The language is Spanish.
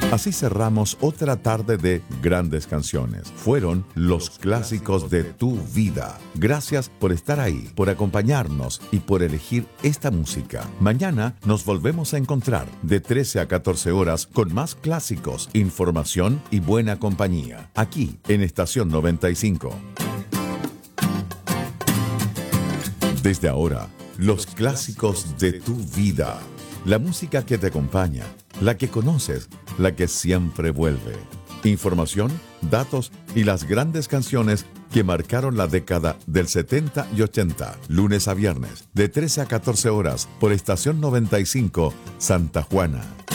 Así cerramos otra tarde de grandes canciones. Fueron los clásicos de tu vida. Gracias por estar ahí, por acompañarnos y por elegir esta música. Mañana nos volvemos a encontrar de 13 a 14 horas con más clásicos, información y buena compañía. Aquí en Estación 95. Desde ahora, los clásicos de tu vida. La música que te acompaña, la que conoces, la que siempre vuelve. Información, datos y las grandes canciones que marcaron la década del 70 y 80. Lunes a viernes, de 13 a 14 horas, por Estación 95, Santa Juana.